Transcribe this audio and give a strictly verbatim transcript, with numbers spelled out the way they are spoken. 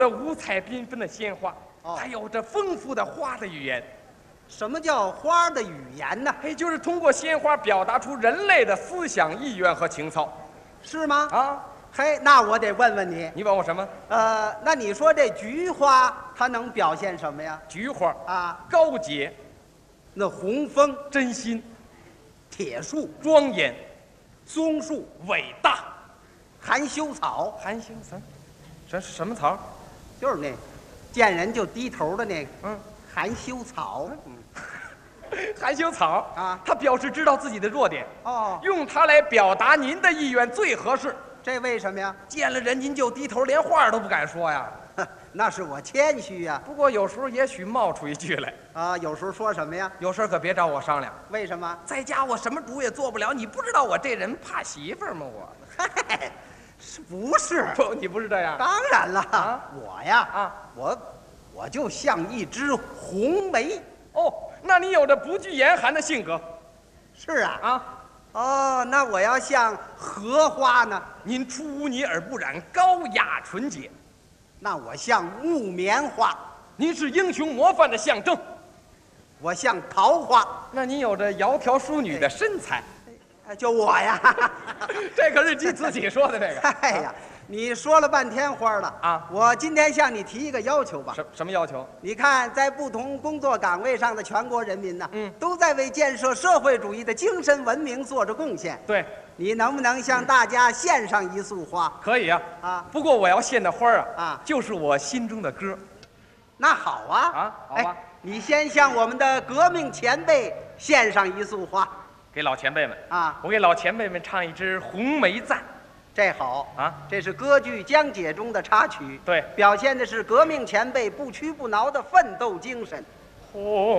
这五彩缤纷的鲜花， 哦它有着丰富的花的语言。 什么叫花的语言呢？ 哎，就是通过鲜花表达出人类的思想、意愿和情操是吗？ 啊！ 嘿，那我得问问你， 你问我什么？ 呃，那你说这菊花它能表现什么呀？ 菊花啊， 高洁、 那红枫、 真心、 铁树、 庄严、 松树、 伟大。 含羞草， 含羞草，这是什么草？ 就是那见人就低头的那个嗯， 含羞草。 含羞草啊它表示知道自己的弱点， 哦， 用它来表达您的意愿最合适。 这为什么呀？ 见了人您就低头，连话都不敢说呀。 那是我谦虚呀。 不过有时候也许冒出一句来， 啊，有时候说什么呀？ 有事儿可别找我商量， 为什么？ 在家我什么主也做不了。你不知道我这人怕媳妇儿吗？我嗨，是不是？ 不，你不是这样。 当然了， 啊我呀， 啊我我就像一枝红梅。 哦，那你有着不惧严寒的性格是啊， 啊。 哦，那我要像荷花呢？ 您出污泥而不染，高雅纯洁。 那我像木棉花， 您是英雄模范的象征。 我像桃花。 那您有着窈窕淑女的身材。 哎就我呀， 这可是你自己说的这个。 哎呀，你说了半天花了啊我今天向你提一个要求吧。 什什么要求？ 你看，在不同工作岗位上的全国人民呢， 嗯都在为建设社会主义的精神文明做着贡献。 对， 你能不能向大家献上一束花？ 可以啊。 啊， 不过我要献的花儿啊， 啊就是我心中的歌。 那好啊， 啊好啊哎你先向我们的革命前辈献上一束花给老前辈们啊， 我给老前辈们唱一支《红梅赞这好》 啊。 这是歌剧《江姐》中的插曲， 对， 表现的是革命前辈不屈不挠的奋斗精神。 红